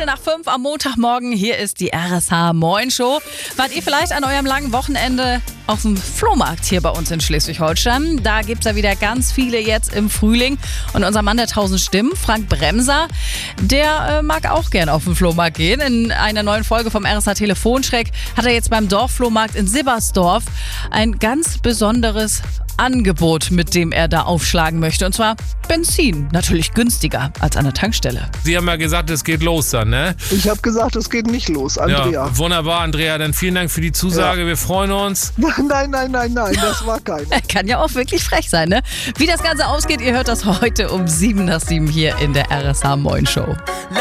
4:15 am Montagmorgen. Hier ist die RSH Moin Show. Wart ihr vielleicht an eurem langen Wochenende auf dem Flohmarkt hier bei uns in Schleswig-Holstein? Da gibt's ja wieder ganz viele jetzt im Frühling. Und unser Mann der 1000 Stimmen, Frank Bremser, der mag auch gern auf den Flohmarkt gehen. In einer neuen Folge vom RSH Telefonschreck hat er jetzt beim Dorfflohmarkt in Sibbersdorf ein ganz besonderes Angebot, mit dem er da aufschlagen möchte. Und zwar Benzin. Natürlich günstiger als an der Tankstelle. Sie haben ja gesagt, es geht los dann, ne? Ich habe gesagt, es geht nicht los, Andrea. Ja, wunderbar, Andrea. Dann vielen Dank für die Zusage. Ja. Wir freuen uns. Nein, das war keine. Kann ja auch wirklich frech sein, ne? Wie das Ganze ausgeht, ihr hört das heute um 7 nach 7 hier in der RSH Moin Show.